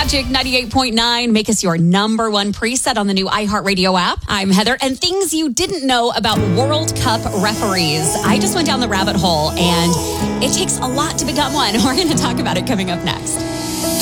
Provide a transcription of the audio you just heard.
Magic 98.9. Make us your number one preset on the new iHeartRadio app. I'm Heather. And things you didn't know about World Cup referees. I just went down the rabbit hole, and it takes a lot to become one. We're going to talk about it coming up next.